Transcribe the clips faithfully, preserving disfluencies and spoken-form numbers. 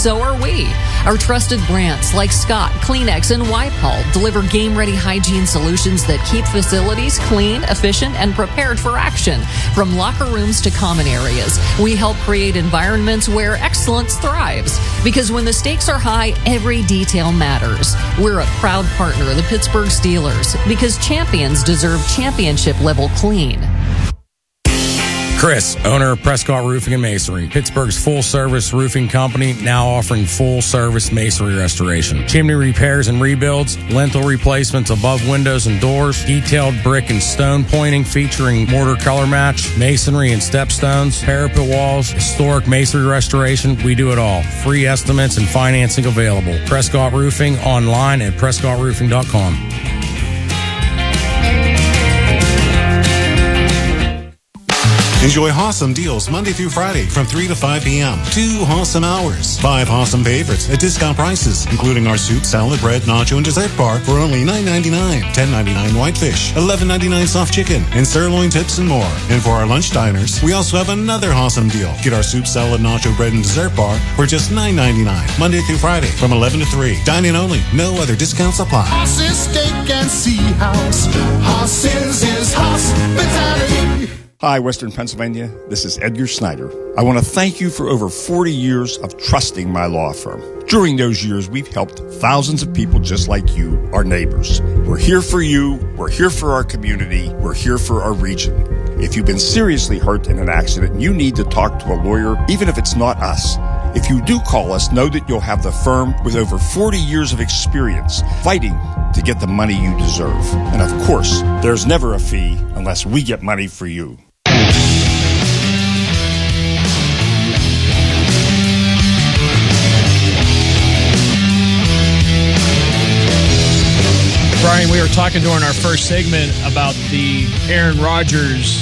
so are we. Our trusted brands like Scott, Kleenex, and Wipe-All deliver game-ready hygiene solutions that keep facilities clean, efficient, and prepared for action. From locker rooms to common areas, we help create environments where excellence thrives. Because when the stakes are high, every detail matters. We're a proud partner of the Pittsburgh Steelers because champions deserve championship-level clean. Chris, owner of Prescott Roofing and Masonry, Pittsburgh's full-service roofing company, now offering full-service masonry restoration, chimney repairs and rebuilds, lintel replacements above windows and doors, detailed brick and stone pointing featuring mortar color match, masonry and stepstones, parapet walls, historic masonry restoration. We do it all. Free estimates and financing available. Prescott Roofing online at prescott roofing dot com. Enjoy awesome deals Monday through Friday from three to five p.m. Two awesome hours. Five awesome favorites at discount prices, including our soup, salad, bread, nacho, and dessert bar for only nine ninety-nine, ten ninety-nine whitefish, eleven ninety-nine soft chicken, and sirloin tips and more. And for our lunch diners, we also have another awesome deal. Get our soup, salad, nacho, bread, and dessert bar for just nine ninety-nine, Monday through Friday from eleven to three. Dine-in only. No other discounts apply. Hoss's Steak and Sea House. Hoss's is hospitality. Hi, Western Pennsylvania. This is Edgar Snyder. I want to thank you for over forty years of trusting my law firm. During those years, we've helped thousands of people just like you, our neighbors. We're here for you. We're here for our community. We're here for our region. If you've been seriously hurt in an accident and you need to talk to a lawyer, even if it's not us, if you do call us, know that you'll have the firm with over forty years of experience fighting to get the money you deserve. And of course, there's never a fee unless we get money for you. Brian, we were talking during our first segment about the Aaron Rodgers.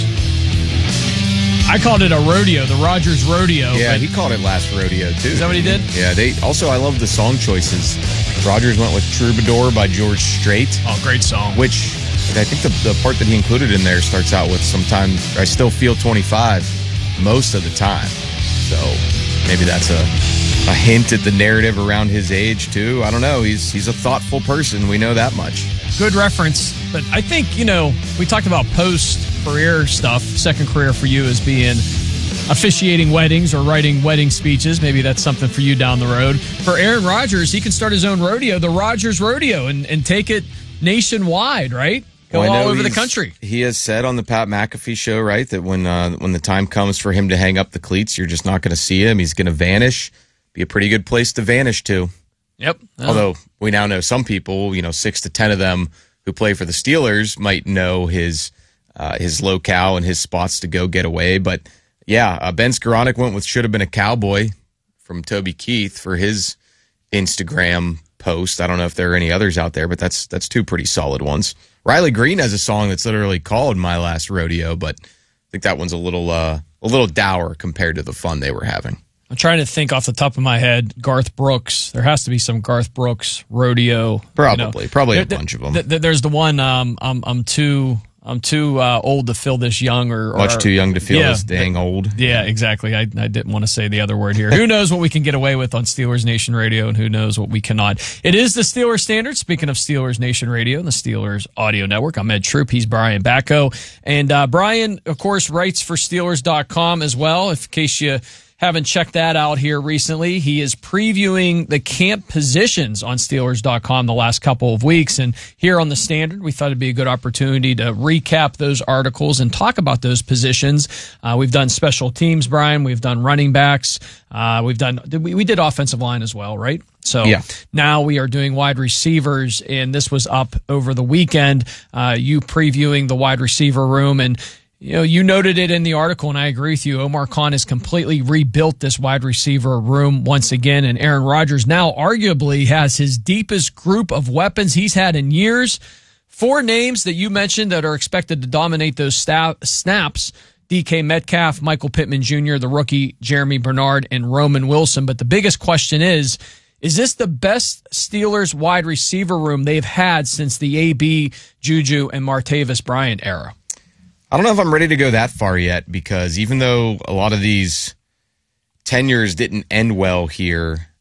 I called it a rodeo, the Rodgers rodeo. Yeah, he called it last rodeo, too. Is that what he did? Yeah, they also, I love the song choices. Rodgers went with Troubadour by George Strait. Oh, great song. Which, I think the, the part that he included in there starts out with sometimes, I still feel twenty-five most of the time. So maybe that's a, a hint at the narrative around his age, too. I don't know. He's he's a thoughtful person. We know that much. Good reference. But I think, you know, we talked about post-career stuff. Second career for you as being officiating weddings or writing wedding speeches. Maybe that's something for you down the road. For Aaron Rodgers, he can start his own rodeo, the Rodgers Rodeo, and, and take it nationwide, right? Go well, all over the country. He has said on the Pat McAfee show, right, that when uh, when the time comes for him to hang up the cleats, you're just not going to see him. He's going to vanish. Be a pretty good place to vanish to. Yep. Oh. Although we now know some people, you know, six to ten of them who play for the Steelers might know his uh, his locale and his spots to go get away. But yeah, uh, Ben Skoranek went with "Should Have Been a Cowboy" from Toby Keith for his Instagram post. I don't know if there are any others out there, but that's that's two pretty solid ones. Riley Green has a song that's literally called "My Last Rodeo," but I think that one's a little uh, a little dour compared to the fun they were having. I'm trying to think off the top of my head. Garth Brooks. There has to be some Garth Brooks rodeo. Probably, you know. probably a there, bunch of them. Th- th- there's the one. Um, I'm I'm too I'm too uh, old to feel this young, or, or much too young to feel yeah, this dang old. Yeah, exactly. I I didn't want to say the other word here. Who knows what we can get away with on Steelers Nation Radio, and who knows what we cannot. It is the Steelers Standard. Speaking of Steelers Nation Radio and the Steelers Audio Network, I'm Ed Troop. He's Brian Bacco, and uh, Brian, of course, writes for Steelers dot com as well. If in case you haven't checked that out here recently, he is previewing the camp positions on Steelers dot com the last couple of weeks. And here on the Standard, we thought it'd be a good opportunity to recap those articles and talk about those positions. Uh, we've done special teams, Brian. We've done running backs. Uh, we've done, we, we did offensive line as well, right? So yeah. Now we are doing wide receivers, and this was up over the weekend. Uh, you previewing the wide receiver room, and you know, you noted it in the article, and I agree with you. Omar Khan has completely rebuilt this wide receiver room once again, and Aaron Rodgers now arguably has his deepest group of weapons he's had in years. Four names that you mentioned that are expected to dominate those sta- snaps: D K Metcalf, Michael Pittman Junior, the rookie Jeremy Bernard, and Roman Wilson. But the biggest question is, is this the best Steelers wide receiver room they've had since the A B, Juju, and Martavis Bryant era? I don't know if I'm ready to go that far yet, because even though a lot of these tenures didn't end well here,